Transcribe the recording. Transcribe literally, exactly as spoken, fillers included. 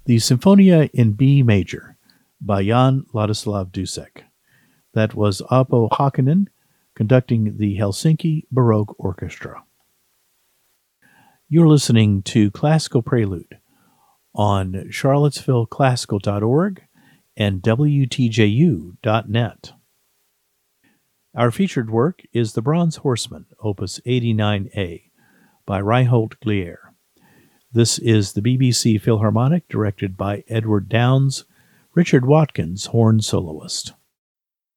The Symphonia in B major by Jan Ladislav Dussek. That was Aapo Hakkinen conducting the Helsinki Baroque Orchestra. You're listening to Classical Prelude on charlottesville classical dot org and W T J U dot net. Our featured work is The Bronze Horseman, Opus eighty-nine A, by Reinhold Glier. This is the B B C Philharmonic, directed by Edward Downes, Richard Watkins, horn soloist.